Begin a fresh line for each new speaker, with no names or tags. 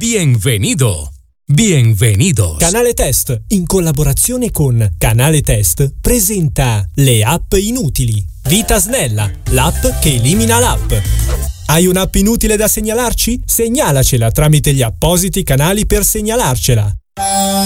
Bienvenido. Bienvenidos.
Canale Test, in collaborazione con Canale Test, presenta le app inutili. Vita Snella, l'app che elimina l'app. Hai un'app inutile da segnalarci? Segnalacela tramite gli appositi canali per segnalarcela.